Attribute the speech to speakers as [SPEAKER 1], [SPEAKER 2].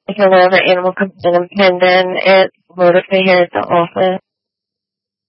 [SPEAKER 1] Like whenever animal comes in and it's murder here at the office.